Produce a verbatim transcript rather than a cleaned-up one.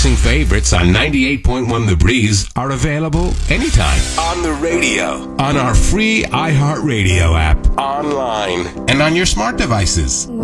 relaxing favorites on ninety-eight point one The Breeze are available anytime. On the radio, on our free iHeartRadio app, online, and on your smart devices.